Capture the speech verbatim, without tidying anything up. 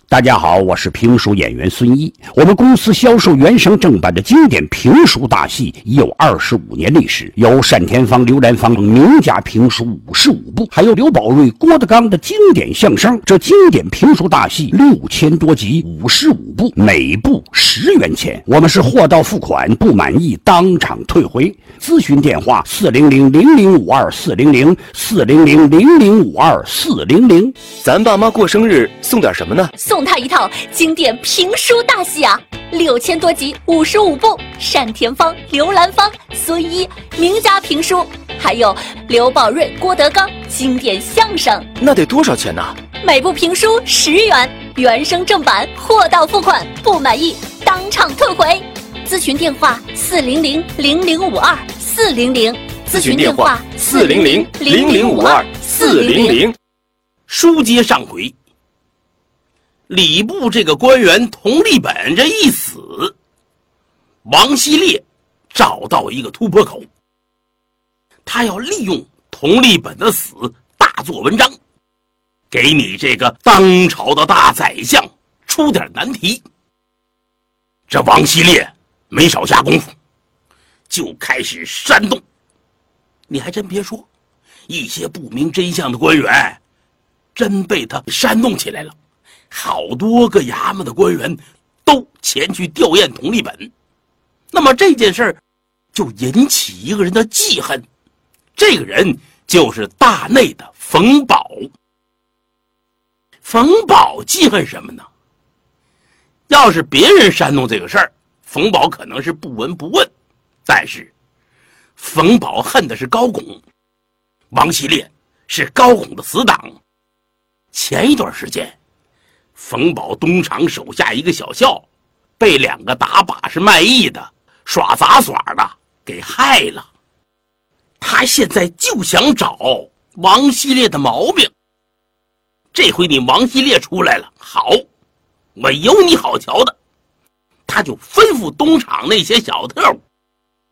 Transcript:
大家好，我是评书演员孙一。我们公司销售原声正版的经典评书大戏已有二十五年历史，有单田芳、刘兰芳名家评书五十五部，还有刘宝瑞、郭德纲的经典相声。这经典评书大戏六千多集，五十五部，每部十元钱。我们是货到付款，不满意当场退回。咨询电话：四零零零零五二四零零四零零零零五二四零零。 咱爸妈过生日送点什么呢？ 送他一套经典评书大戏啊，六千多集，五十五部，单田芳、刘兰芳、孙一名家评书，还有刘宝瑞、郭德纲经典相声。 那得多少钱呢？ 每部评书十元，原声正版，货到付款，不满意当场退回。咨询电话：四零零零零五二四零零。 咨询电话：四零零零零五二四零零。 书接上回，礼部这个官员佟立本这一死，王希烈找到一个突破口，他要利用佟立本的死大做文章，给你这个当朝的大宰相出点难题。这王希烈没少下功夫，就开始煽动。你还真别说，一些不明真相的官员真被他煽动起来了，好多个衙门的官员都前去吊唁佟立本。那么这件事儿就引起一个人的记恨，这个人就是大内的冯保。冯保记恨什么呢？要是别人煽动这个事儿，冯保可能是不闻不问，但是冯保恨的是高拱，王希烈是高拱的死党。前一段时间，冯保东厂手下一个小校被两个打把式卖艺的耍杂耍的给害了，他现在就想找王希烈的毛病。这回你王希烈出来了，好，我有你好瞧的。他就吩咐东厂那些小特务